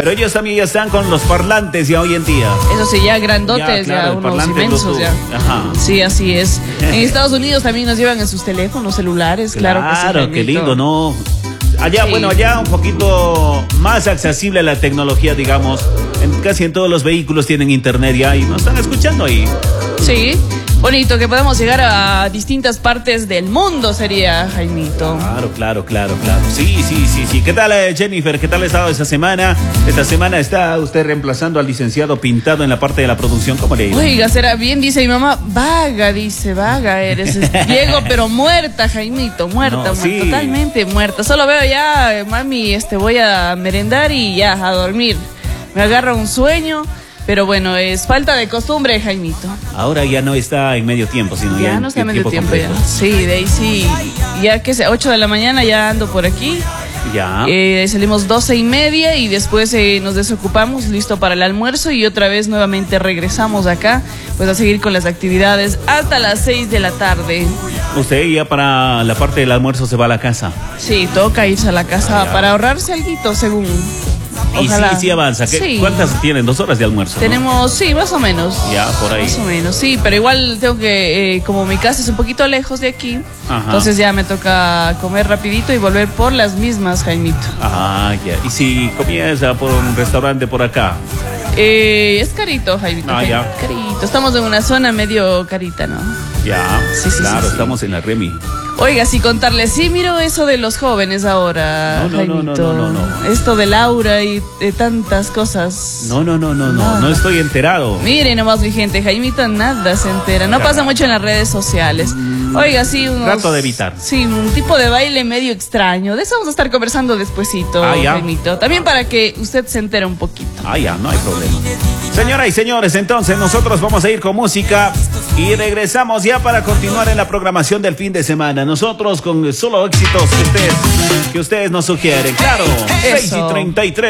Pero ellos también ya están con los parlantes ya hoy en día. Eso sí, ya grandotes, claro, ya unos inmensos ya. Ajá. Sí, así es. En Estados Unidos también nos llevan en sus teléfonos celulares, claro que sí. Claro, qué lindo, ¿no? Allá, Sí. bueno, allá un poquito más accesible la tecnología, digamos. Casi en todos los vehículos tienen internet ya y nos están escuchando ahí. Sí, bonito, que podemos llegar a distintas partes del mundo sería, Jaimito. Claro. Sí. ¿Qué tal, Jennifer? ¿Qué tal ha estado esa semana? Esta semana está usted reemplazando al licenciado Pintado en la parte de la producción. ¿Cómo le ha ido? Oiga, será bien, dice mi mamá, vaga eres. Diego, pero muerta, Jaimito, muerta, Sí. totalmente muerta. Solo veo ya, mami, voy a merendar y ya, a dormir. Me agarra un sueño, pero bueno, es falta de costumbre, Jaimito. Ahora ya no está en medio tiempo, sino Ya no está en medio tiempo ya. completo. Sí, de ahí sí, ya que sé, 8 de la mañana ya ando por aquí. Ya. Salimos 12:30 y después nos desocupamos, listo para el almuerzo y otra vez nuevamente regresamos acá, pues a seguir con las actividades hasta las 6 de la tarde. Usted ya para la parte del almuerzo se va a la casa. Sí, toca irse a la casa para ahorrarse alguito, según. Ojalá. Y sí avanza. Sí. ¿Cuántas tienen? 2 horas de almuerzo, ¿no? Tenemos, sí, más o menos. Ya, por ahí. Más o menos, sí, pero igual tengo que, como mi casa es un poquito lejos de aquí, Ajá. entonces ya me toca comer rapidito y volver por las mismas, Jaimito. Ya. ¿Y si comienza por un restaurante por acá? Es carito, Jaimito. Ya. Carito. Estamos en una zona medio carita, ¿no? Ya. Sí, claro, sí. estamos en la Remy. Oiga, si contarles, sí, miro eso de los jóvenes ahora, No. Jaimito. Esto de Laura y de tantas cosas. No estoy enterado. Miren nomás, mi gente, Jaimito nada se entera. No pasa mucho en las redes sociales. Oiga, sí, Trato de evitar. Sí, un tipo de baile medio extraño. De eso vamos a estar conversando despuesito, ya. Jaimito. También para que usted se entere un poquito. Ya, no hay problema. Señoras y señores, entonces nosotros vamos a ir con música y regresamos ya para continuar en la programación del fin de semana. Nosotros con solo éxitos que ustedes nos sugieren. Claro, Eso. 6:33.